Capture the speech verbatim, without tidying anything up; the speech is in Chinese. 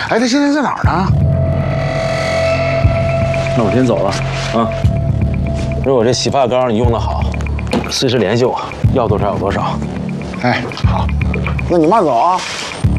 哎，他现在在哪儿呢？ 那我先走了啊。如果这洗发膏你用得好，随时联系我，要多少有多少。 哎，好，那你慢走啊。